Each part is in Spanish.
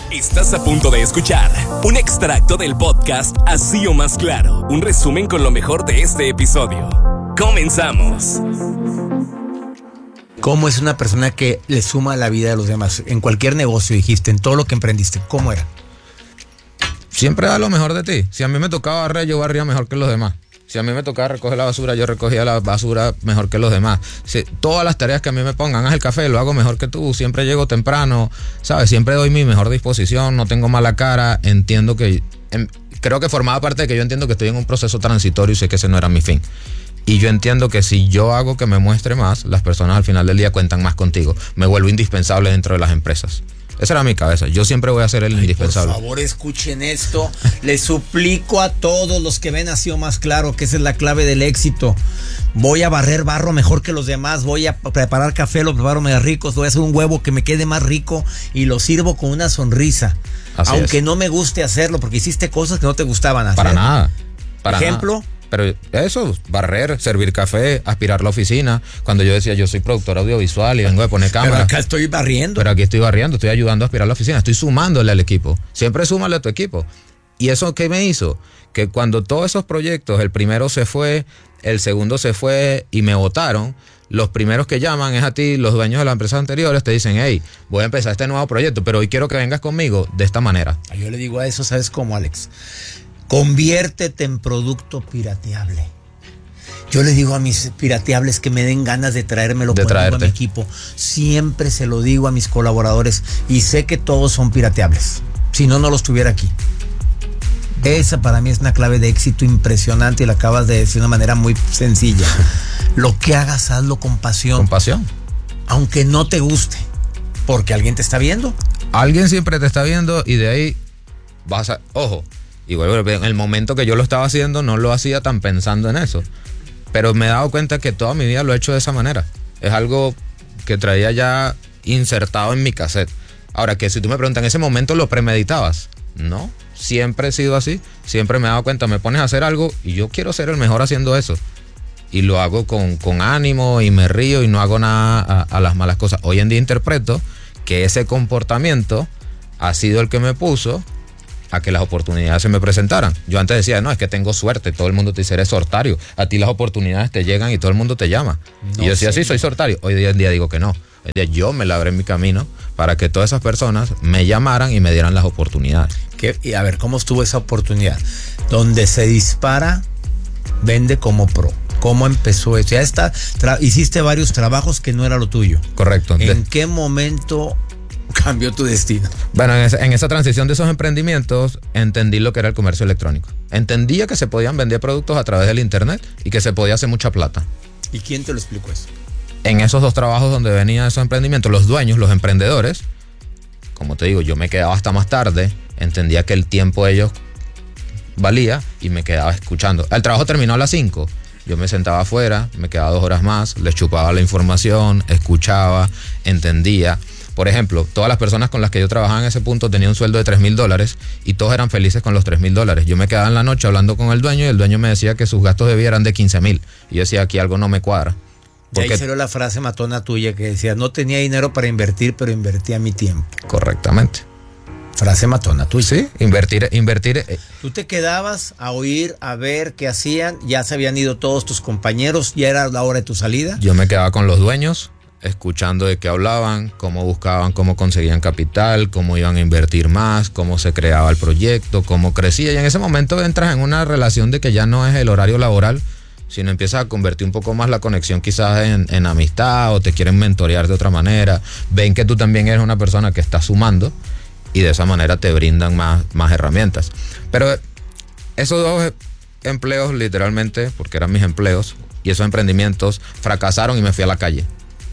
Estás a punto de escuchar un extracto del podcast Así o Más Claro, un resumen con lo mejor de este episodio. Comenzamos. ¿Cómo es una persona que le suma a la vida de los demás? En cualquier negocio dijiste, en todo lo que emprendiste, ¿cómo era? Siempre da lo mejor de ti. Si a mí me tocaba barrer, yo barría mejor que los demás. Si a mí me tocaba recoger la basura, yo recogía la basura mejor que los demás. Si, todas las tareas que a mí me pongan, haz el café, lo hago mejor que tú. Siempre llego temprano, ¿sabes? Siempre doy mi mejor disposición, no tengo mala cara. Entiendo que... creo que formaba parte de que yo entiendo que estoy en un proceso transitorio y sé que ese no era mi fin. Y yo entiendo que si yo hago que me muestre más, las personas al final del día cuentan más contigo. Me vuelvo indispensable dentro de las empresas. Esa era mi cabeza. Yo siempre voy a ser el indispensable. Por favor, escuchen esto. Les suplico a todos los que ven Así o Más Claro que esa es la clave del éxito. Voy a barrer barro mejor que los demás. Voy a preparar café, lo preparo más rico. Voy a hacer un huevo que me quede más rico y lo sirvo con una sonrisa. Así aunque es. no me guste hacerlo, porque hiciste cosas que no te gustaban hacer. Para nada. Para ejemplo. Nada. Pero eso, barrer, servir café, aspirar la oficina. Cuando yo decía, yo soy productor audiovisual y vengo de poner cámara. Pero acá estoy barriendo. Pero aquí estoy barriendo, estoy ayudando a aspirar la oficina, estoy sumándole al equipo. Siempre súmale a tu equipo. ¿Y eso qué me hizo? Que cuando todos esos proyectos, el primero se fue, el segundo se fue y me votaron, los primeros que llaman es a ti, los dueños de las empresas anteriores, te dicen, hey, voy a empezar este nuevo proyecto, pero hoy quiero que vengas conmigo de esta manera. Yo le digo a eso, ¿sabes cómo, Alex? Conviértete en producto pirateable. Yo le digo a mis pirateables que me den ganas de traérmelo a mi equipo. Siempre se lo digo a mis colaboradores y sé que todos son pirateables. Si no, no los tuviera aquí. Esa para mí es una clave de éxito impresionante y la acabas de decir de una manera muy sencilla. Lo que hagas, hazlo con pasión. Con pasión. Aunque no te guste, porque alguien te está viendo. Alguien siempre te está viendo y de ahí vas a... Ojo. Y bueno, en el momento que yo lo estaba haciendo, no lo hacía tan pensando en eso. Pero me he dado cuenta que toda mi vida lo he hecho de esa manera. Es algo que traía ya insertado en mi cassette. Ahora, que si tú me preguntas, ¿en ese momento lo premeditabas? No, siempre he sido así. Siempre me he dado cuenta, me pones a hacer algo y yo quiero ser el mejor haciendo eso. Y lo hago con ánimo y me río y no hago nada a las malas cosas. Hoy en día interpreto que ese comportamiento ha sido el que me puso a que las oportunidades se me presentaran. Yo antes decía, no, es que tengo suerte, todo el mundo te dice, eres sortario, a ti las oportunidades te llegan y todo el mundo te llama. No, y yo decía, sí, soy sortario. Hoy en día digo que no. Hoy en día yo me labré mi camino para que todas esas personas me llamaran y me dieran las oportunidades. Y a ver, ¿cómo estuvo esa oportunidad? Donde se dispara, vende como pro. ¿Cómo empezó eso? Ya está, hiciste varios trabajos que no era lo tuyo. Correcto. ¿En qué momento cambió tu destino? Bueno, en esa transición de esos emprendimientos entendí lo que era el comercio electrónico. Entendía que se podían vender productos a través del internet y que se podía hacer mucha plata. ¿Y quién te lo explicó eso? En esos dos trabajos donde venían esos emprendimientos, los dueños, los emprendedores, como te digo, yo me quedaba hasta más tarde, entendía que el tiempo de ellos valía y me quedaba escuchando. El trabajo terminó a las 5. Yo me sentaba afuera, me quedaba 2 horas más, les chupaba la información, escuchaba, entendía. Por ejemplo, todas las personas con las que yo trabajaba en ese punto tenían un sueldo de $3,000 y todos eran felices con los $3,000. Yo me quedaba en la noche hablando con el dueño y el dueño me decía que sus gastos de vida eran de $15,000. Y yo decía, aquí algo no me cuadra. Y ahí salió la frase matona tuya que decía, no tenía dinero para invertir, pero invertía mi tiempo. Correctamente. Frase matona tuya. Sí, invertir. Tú te quedabas a oír, a ver qué hacían, ya se habían ido todos tus compañeros, ya era la hora de tu salida. Yo me quedaba con los dueños, escuchando de qué hablaban, cómo buscaban, cómo conseguían capital, cómo iban a invertir más, cómo se creaba el proyecto, cómo crecía. Y en ese momento entras en una relación de que ya no es el horario laboral, sino empiezas a convertir un poco más la conexión quizás en amistad o te quieren mentorear de otra manera. Ven que tú también eres una persona que está sumando y de esa manera te brindan más herramientas. Pero esos dos empleos literalmente, porque eran mis empleos, y esos emprendimientos fracasaron y me fui a la calle.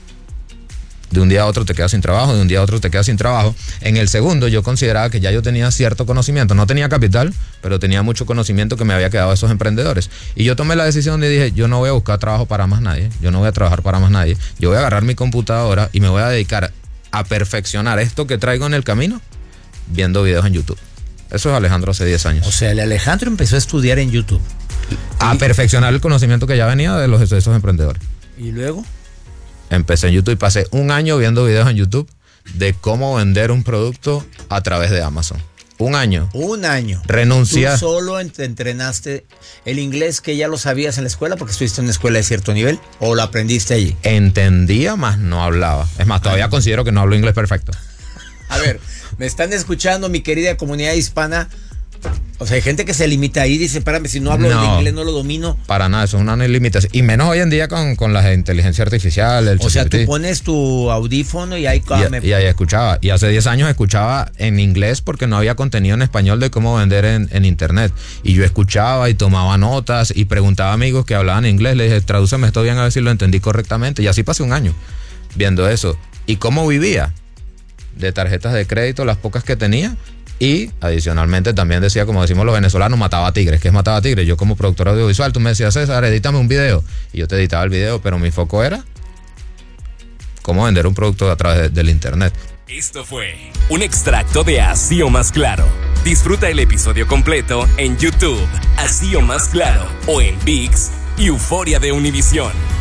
De un día a otro te quedas sin trabajo, de un día a otro te quedas sin trabajo. En el segundo yo consideraba que ya yo tenía cierto conocimiento, no tenía capital, pero tenía mucho conocimiento que me había quedado de esos emprendedores. Y yo tomé la decisión de dije, yo no voy a buscar trabajo para más nadie, yo no voy a trabajar para más nadie, yo voy a agarrar mi computadora y me voy a dedicar a perfeccionar esto que traigo en el camino viendo videos en YouTube. Eso es Alejandro hace 10 años. O sea, el Alejandro empezó a estudiar en YouTube. A perfeccionar el conocimiento que ya venía de esos emprendedores. ¿Y luego? Empecé en YouTube y pasé un año viendo videos en YouTube de cómo vender un producto a través de Amazon. Un año. Renunciar. ¿Tú solo entrenaste el inglés que ya lo sabías en la escuela porque estuviste en una escuela de cierto nivel o lo aprendiste allí? Entendía, más no hablaba. Es más, todavía considero que no hablo inglés perfecto. A ver, me están escuchando mi querida comunidad hispana. O sea, hay gente que se limita ahí y dice, espérame, si no hablo el inglés no lo domino. Para nada, eso es una limitación. Y menos hoy en día con la inteligencia artificial. O sea, tú pones tu audífono y ahí... Y ahí escuchaba. Y hace 10 años escuchaba en inglés porque no había contenido en español de cómo vender en internet. Y yo escuchaba y tomaba notas y preguntaba a amigos que hablaban inglés. Le dije, tradúceme esto bien a ver si lo entendí correctamente. Y así pasé un año viendo eso. ¿Y cómo vivía? De tarjetas de crédito, las pocas que tenía. Y adicionalmente también decía, como decimos los venezolanos, mataba tigres. ¿Qué es mataba tigres? Yo como productor audiovisual, tú me decías, César, edítame un video. Y yo te editaba el video, pero mi foco era cómo vender un producto a través del internet. Esto fue un extracto de Así o Más Claro. Disfruta el episodio completo en YouTube, Así o Más Claro, o en ViX y Euforia de Univisión.